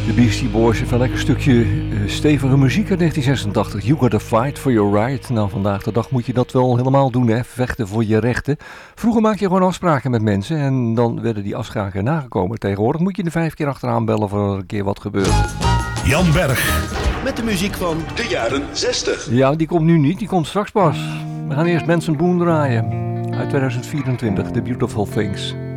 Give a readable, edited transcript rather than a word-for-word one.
De Beastie Boys heeft een lekker stukje stevige muziek uit 1986. You Gotta Fight for Your Right. Nou, vandaag de dag moet je dat wel helemaal doen, hè. Vechten voor je rechten. Vroeger maak je gewoon afspraken met mensen en dan werden die afspraken nagekomen. Tegenwoordig moet je er 5 keer achteraan bellen voor een keer wat gebeurt. Jan Berg. Met de muziek van de jaren 60. Ja, die komt nu niet, die komt straks pas. We gaan eerst Benson Boone draaien. Uit 2024, The Beautiful Things.